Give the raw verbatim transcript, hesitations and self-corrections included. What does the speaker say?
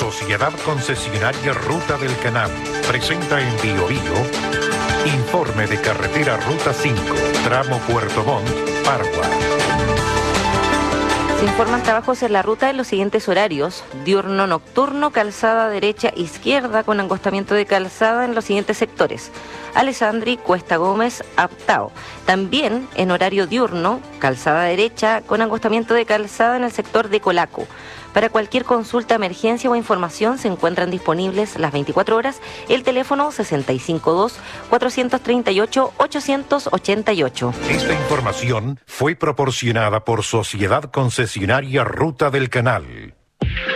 Sociedad Concesionaria Ruta del Canal presenta en Bio Bio informe de carretera Ruta cinco, tramo Puerto Montt, Pargua. Se informan trabajos en la ruta en los siguientes horarios: diurno, nocturno, calzada derecha, izquierda, con angostamiento de calzada en los siguientes sectores: Alessandri, Cuesta Gómez, Aptao. También en horario diurno, calzada derecha, con angostamiento de calzada en el sector de Colaco. Para cualquier consulta, emergencia o información se encuentran disponibles las veinticuatro horas el teléfono sesenta y cinco dos, cuatrocientos treinta y ocho, ochocientos ochenta y ocho. Esta información fue proporcionada por Sociedad Concesionaria Ruta del Canal.